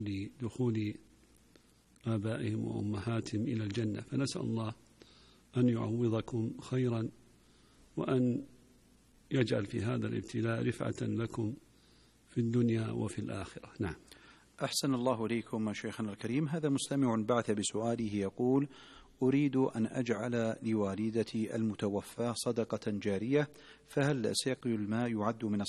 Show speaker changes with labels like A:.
A: لدخول آبائهم وأمهاتهم إلى الجنة، فنسأل الله أن يعوضكم خيرا وأن يجعل في هذا الابتلاء رفعة لكم في الدنيا وفي الآخرة. نعم.
B: أحسن الله إليكم شيخنا الكريم. هذا مستمع بعث بسؤاله يقول: أريد أن أجعل لوالدتي المتوفاة صدقة جارية، فهل سقي الماء يعد من